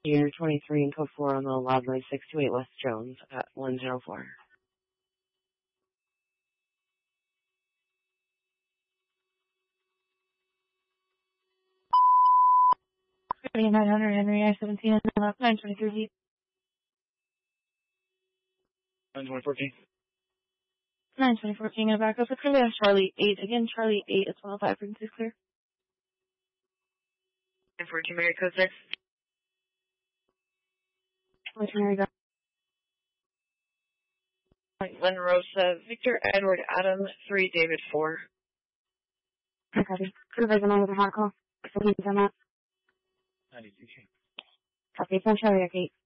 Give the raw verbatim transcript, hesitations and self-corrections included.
Year twenty-three and code four on the Loveland six two eight West Jones at one zero four. nine hundred Henry I seventeen and left nine twenty-three. nine twenty fourteen. nine twenty fourteen and back up. It's going to be on Charlie eight. Again, Charlie eight. It's one oh five. Frequency is clear. nine fourteen Mary code six. Which Mary go? Lynn Rosa, Victor Edward Adam three David four. Okay, copy. Crew version on with a hot call. So we can come out. ninety-two. Copy. It's on Charlie eight.